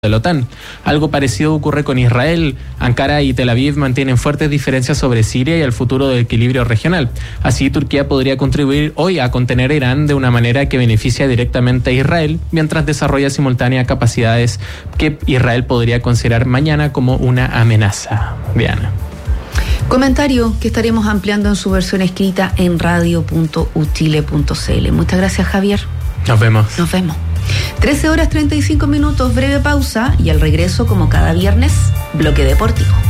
de la OTAN. Algo parecido ocurre con Israel. Ankara y Tel Aviv mantienen fuertes diferencias sobre Siria y el futuro del equilibrio regional. Así, Turquía podría contribuir hoy a contener a Irán de una manera que beneficia directamente a Israel, mientras desarrolla simultáneas capacidades que Israel podría considerar mañana como una amenaza. Diana. Comentario que estaremos ampliando en su versión escrita en radio.uchile.cl. Muchas gracias, Javier. Nos vemos. 13:35, breve pausa y al regreso, como cada viernes, bloque deportivo.